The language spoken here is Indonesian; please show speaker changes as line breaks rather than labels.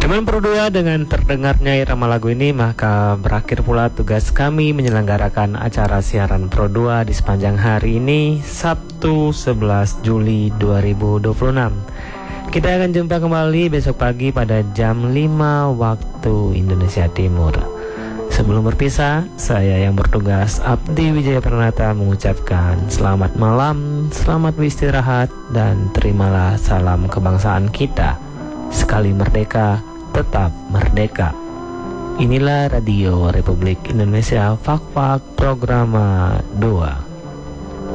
Cuman berdua dengan terdengarnya irama lagu ini, maka berakhir pula tugas kami menyelenggarakan acara siaran Pro 2 di sepanjang hari ini, Sabtu 11 Juli 2026. Kita akan jumpa kembali besok pagi pada jam 5 waktu Indonesia Timur. Sebelum berpisah, saya yang bertugas Abdi Wijaya Pranata mengucapkan selamat malam, selamat beristirahat, dan terimalah salam kebangsaan kita. Sekali merdeka, tetap merdeka. Inilah Radio Republik Indonesia, Fak-Fak Programa 2.